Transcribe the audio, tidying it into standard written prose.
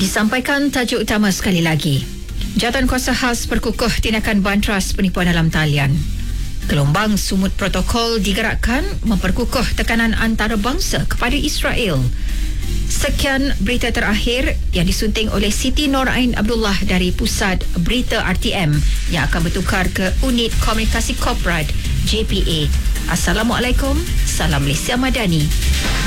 Disampaikan tajuk utama sekali lagi. Jawatan Kuasa Khas berkukuh tindakan bantras penipuan dalam talian. Gelombang sumut protokol digerakkan memperkukuh tekanan antarabangsa kepada Israel. Sekian berita terakhir yang disunting oleh Siti Norain Abdullah dari Pusat Berita RTM yang akan bertukar ke Unit Komunikasi Korporat JPA. Assalamualaikum, salam Malaysia Madani.